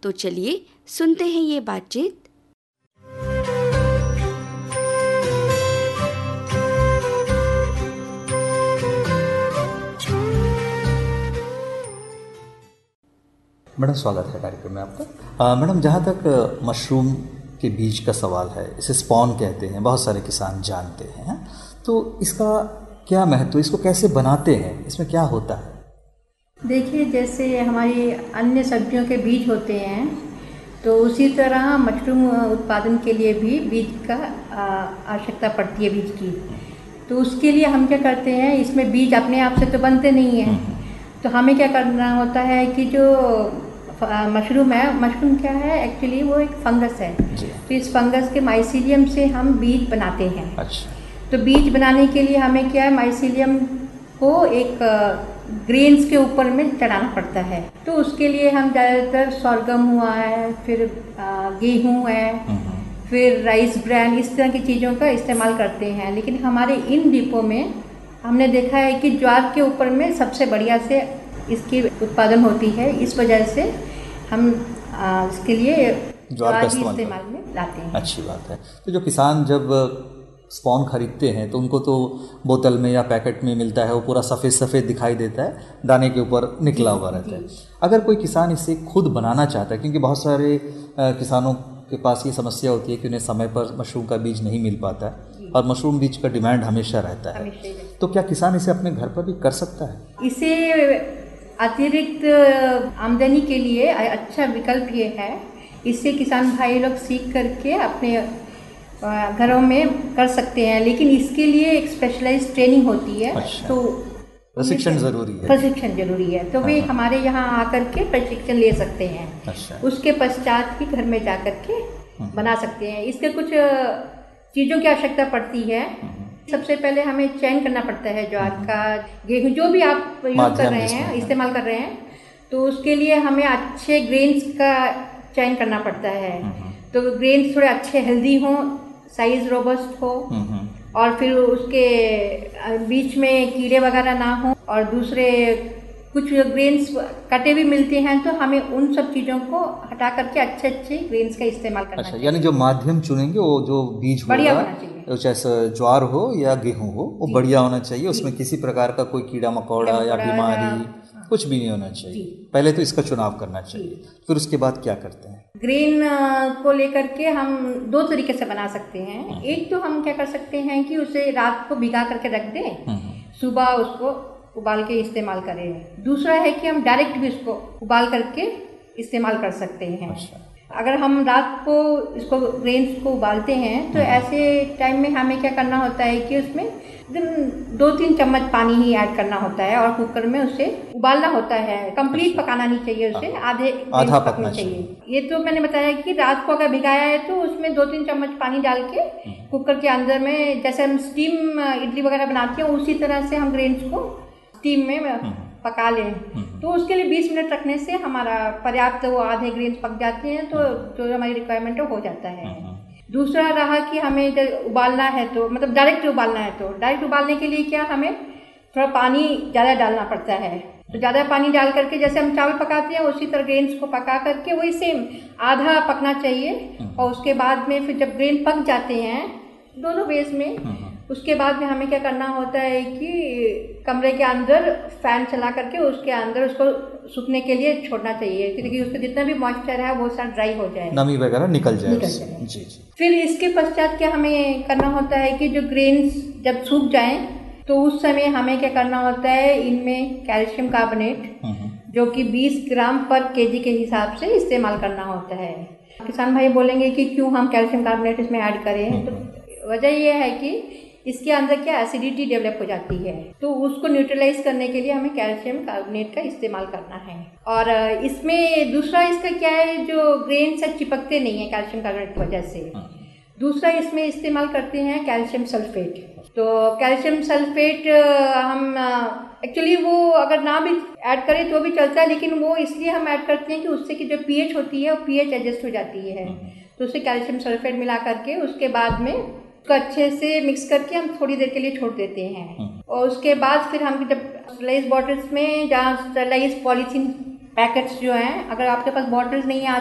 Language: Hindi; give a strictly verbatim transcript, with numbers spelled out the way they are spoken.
तो चलिए सुनते हैं ये बातचीत। मैडम स्वागत है कार्यक्रम में आपका। मैडम, जहाँ तक मशरूम के बीज का सवाल है, इसे स्पॉन कहते हैं, बहुत सारे किसान जानते हैं, तो इसका क्या महत्व, इसको कैसे बनाते हैं, इसमें क्या होता है? देखिए, जैसे हमारी अन्य सब्जियों के बीज होते हैं तो उसी तरह मशरूम उत्पादन के लिए भी बीज का आवश्यकता पड़ती है, बीज की। तो उसके लिए हम क्या करते हैं, इसमें बीज अपने आप से तो बनते नहीं हैं, तो हमें क्या करना होता है कि जो मशरूम है, मशरूम क्या है एक्चुअली, वो एक फंगस है। तो इस फंगस के माइसीलियम से हम बीज बनाते हैं। अच्छा। तो बीज बनाने के लिए हमें क्या है, माइसीलियम को एक ग्रेन्स के ऊपर में चढ़ाना पड़ता है। तो उसके लिए हम ज़्यादातर sorghum हुआ है, फिर गेहूँ है, फिर राइस ब्रान, इस तरह की चीज़ों का इस्तेमाल करते हैं। लेकिन हमारे इन डिपो में हमने देखा है कि ज्वार के ऊपर में सबसे बढ़िया से इसकी उत्पादन होती है, इस वजह से हम आ, इसके लिए ज्वार का इस्तेमाल में लाते हैं। अच्छी बात है। तो जो किसान जब स्पॉन खरीदते हैं तो उनको तो बोतल में या पैकेट में मिलता है, वो पूरा सफ़ेद सफ़ेद दिखाई देता है, दाने के ऊपर निकला हुआ रहता है। अगर कोई किसान इसे खुद बनाना चाहता है, क्योंकि बहुत सारे किसानों के पास ये समस्या होती है कि उन्हें समय पर मशरूम का बीज नहीं मिल पाता है और मशरूम बीज का डिमांड हमेशा रहता है, तो क्या किसान इसे अपने घर पर भी कर सकता है? इसे अतिरिक्त आमदनी के लिए अच्छा विकल्प ये है, इससे किसान भाई लोग सीख करके अपने घरों में कर सकते हैं। लेकिन इसके लिए एक स्पेशलाइज्ड ट्रेनिंग होती है। अच्छा। तो प्रशिक्षण जरूरी है। प्रशिक्षण जरूरी है, तो वे हमारे यहाँ आकर के प्रशिक्षण ले सकते हैं। अच्छा। उसके पश्चात ही घर में जाकर के बना सकते हैं। इसके कुछ चीज़ों की आवश्यकता पड़ती है। सबसे पहले हमें चयन करना पड़ता है ज्वार का, गेहूँ, जो भी आप यूज कर रहे हैं, इस्तेमाल कर रहे हैं, तो उसके लिए हमें अच्छे ग्रेन्स का चयन करना पड़ता है। तो ग्रेन्स थोड़े अच्छे हेल्दी हों, साइज रोबस्ट हो, और फिर उसके बीच में कीड़े वगैरह ना हो, और दूसरे कुछ ग्रेन्स कटे भी मिलते हैं, तो हमें उन सब चीज़ों को हटा करके अच्छे अच्छे ग्रेन्स का इस्तेमाल करना चाहिए। यानी जो माध्यम चुनेंगे, वो जो बीज बढ़िया होना चाहिए, चाहे ज्वार हो या गेहूँ हो, वो बढ़िया होना चाहिए। उसमें किसी प्रकार का कोई कीड़ा मकोड़ा या बीमारी कुछ भी नहीं होना चाहिए। पहले तो इसका चुनाव करना चाहिए, फिर उसके बाद क्या करते हैं? ग्रेन को लेकर के हम दो तरीके से बना सकते हैं। एक तो हम क्या कर सकते हैं कि उसे रात को भिगा करके रख दें, सुबह उसको उबाल के इस्तेमाल करें। दूसरा है कि हम डायरेक्ट भी उसको उबाल करके इस्तेमाल कर सकते हैं। अच्छा। अगर हम रात को इसको ग्रेन्स को उबालते हैं तो ऐसे टाइम में हमें क्या करना होता है कि उसमें दो तीन चम्मच पानी ही ऐड करना होता है और कुकर में उसे उबालना होता है। कंप्लीट पकाना नहीं चाहिए उसे, आधे आधा पकना चाहिए। ये तो मैंने बताया कि रात को अगर भिगाया है तो उसमें दो तीन चम्मच पानी डाल के कुकर के अंदर में, जैसे हम स्टीम इडली वगैरह बनाते हैं, उसी तरह से हम ग्रेन्स को स्टीम में पका लें। तो उसके लिए बीस मिनट रखने से हमारा पर्याप्त, वो आधे ग्रेन्स पक जाते हैं, तो जो हमारी रिक्वायरमेंट हो जाता है। दूसरा रहा कि हमें जब उबालना है, तो मतलब डायरेक्ट उबालना है, तो डायरेक्ट उबालने के लिए क्या, हमें थोड़ा पानी ज़्यादा डालना पड़ता है। तो ज़्यादा पानी डाल करके जैसे हम चावल पकाते हैं उसी तरह ग्रेन्स को पका करके वही सेम आधा पकना चाहिए। और उसके बाद में फिर जब ग्रेन पक जाते हैं दोनों बेस में, उसके बाद में हमें क्या करना होता है कि कमरे के अंदर फैन चला करके उसके अंदर उसको सूखने के लिए छोड़ना चाहिए, क्योंकि उसका जितना भी मॉइस्चर है वो सारा ड्राई हो जाए, नमी वगैरह निकल जाए, निकल जाए। जी जी। फिर इसके पश्चात क्या हमें करना होता है कि जो ग्रेन्स जब सूख जाएं तो उस समय हमें क्या करना होता है, इनमें कैल्शियम कार्बोनेट जो कि बीस ग्राम पर केजी के हिसाब से इस्तेमाल करना होता है। किसान भाई बोलेंगे कि क्यों हम कैल्शियम कार्बोनेट इसमें ऐड करें, तो वजह यह है कि इसके अंदर क्या एसिडिटी डेवलप हो जाती है, तो उसको न्यूट्रलाइज करने के लिए हमें कैल्शियम कार्बोनेट का इस्तेमाल करना है। और इसमें दूसरा इसका क्या है, जो ग्रेन से चिपकते नहीं है कैल्शियम कार्बोनेट की वजह से। दूसरा इसमें इस्तेमाल करते हैं कैल्शियम सल्फेट। तो कैल्शियम सल्फेट हम एक्चुअली वो अगर ना भी ऐड करें तो भी चलता है, लेकिन वो इसलिए हम ऐड करते हैं कि उससे की जो पीएच होती है वो पीएच एडजस्ट हो जाती है। तो उससे कैल्शियम सल्फेट मिला करके उसके बाद में उसको अच्छे से मिक्स करके हम थोड़ी देर के लिए छोड़ देते हैं। और उसके बाद फिर हम जब स्टरलाइज बॉटल्स में, जहाँ स्टरलाइज पॉलीथीन पैकेट्स जो हैं, अगर आपके पास बॉटल्स नहीं आ